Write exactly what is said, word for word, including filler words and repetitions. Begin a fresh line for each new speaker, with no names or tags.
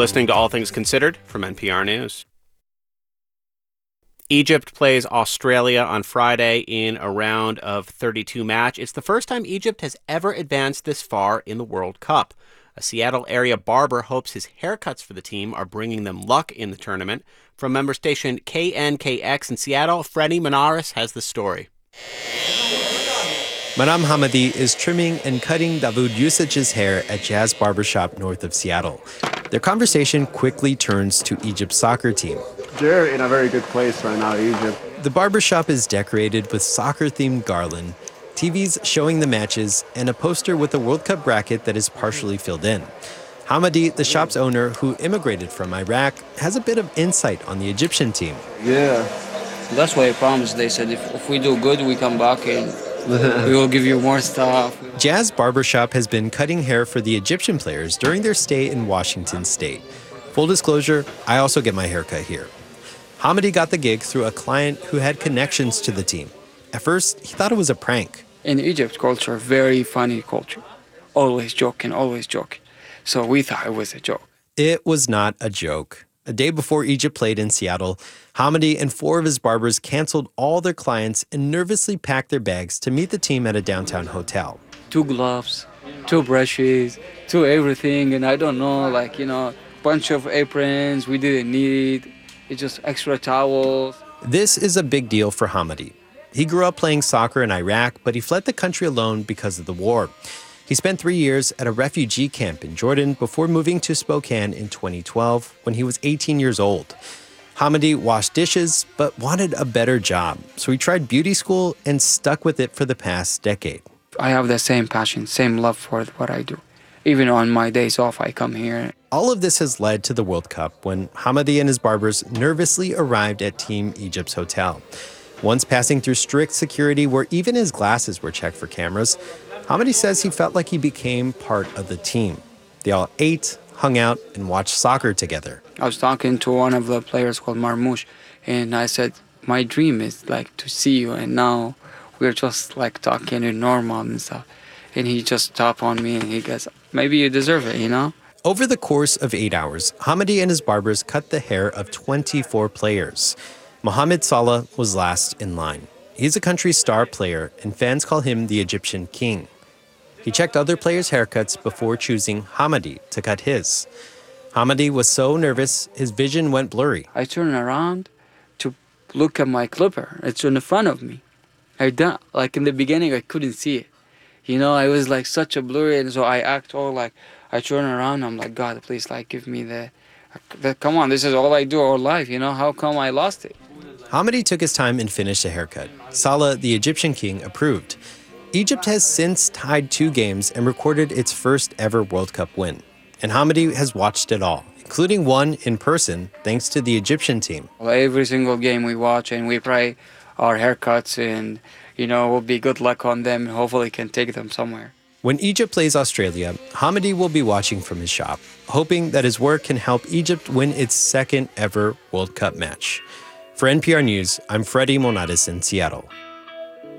listening to All Things Considered from N P R News. Egypt plays Australia on Friday in a round of thirty-two match. It's the first time Egypt has ever advanced this far in the World Cup. A Seattle area barber hopes his haircuts for the team are bringing them luck in the tournament. From member station K N K X in Seattle, Freddie Menares has the story.
Maram Hamadi is trimming and cutting Dawood Usaj's hair at Jazz Barbershop north of Seattle. Their conversation quickly turns to Egypt's soccer team.
They're in a very good place right now, Egypt.
The barbershop is decorated with soccer-themed garland, T Vs showing the matches, and a poster with a World Cup bracket that is partially filled in. Hamadi, the shop's owner, who immigrated from Iraq, has a bit of insight on the Egyptian team.
Yeah.
That's why I promised. They said if, if we do good, we come back and we will give you more stuff.
Jazz Barbershop has been cutting hair for the Egyptian players during their stay in Washington State. Full disclosure, I also get my haircut here. Hamadi got the gig through a client who had connections to the team. At first, he thought it was a prank.
In Egypt culture, very funny culture. Always joking, always joking. So we thought it was a joke.
It was not a joke. A day before Egypt played in Seattle, Hamadi and four of his barbers canceled all their clients and nervously packed their bags to meet the team at a downtown hotel.
Two gloves, two brushes, two everything, and I don't know, like, you know, bunch of aprons we didn't need. It's just extra towels.
This is a big deal for Hamadi. He grew up playing soccer in Iraq, but he fled the country alone because of the war. He spent three years at a refugee camp in Jordan before moving to Spokane in twenty twelve when he was eighteen years old. Hamadi washed dishes, but wanted a better job, so he tried beauty school and stuck with it for the past decade.
I have the same passion, same love for what I do. Even on my days off, I come here.
All of this has led to the World Cup when Hamadi and his barbers nervously arrived at Team Egypt's hotel. Once passing through strict security where even his glasses were checked for cameras, Hamadi says he felt like he became part of the team. They all ate, hung out, and watched soccer together.
I was talking to one of the players called Marmoush, and I said, my dream is like to see you, and now we're just like talking normal and stuff. And he just stopped on me and he goes, maybe you deserve it, you know?
Over the course of eight hours, Hamadi and his barbers cut the hair of twenty-four players. Mohamed Salah was last in line. He's a country's star player, and fans call him the Egyptian king. He checked other players' haircuts before choosing Hamadi to cut his. Hamadi was so nervous, his vision went blurry.
I turned around to look at my clipper. It's in the front of me. I don't, like in the beginning, I couldn't see it. You know, I was like such a blurry, and so I act all like, I turn around, I'm like, God, please, like, give me the, the, come on, this is all I do all life, you know, how come I lost it?
Hamadi took his time and finished the haircut. Salah, the Egyptian king, approved. Egypt has since tied two games and recorded its first ever World Cup win. And Hamadi has watched it all, including one in person, thanks to the Egyptian team.
Every single game we watch and we pray our haircuts and, you know, will be good luck on them and hopefully can take them somewhere.
When Egypt plays Australia, Hamadi will be watching from his shop, hoping that his work can help Egypt win its second ever World Cup match. For N P R News, I'm Freddie Menares in Seattle.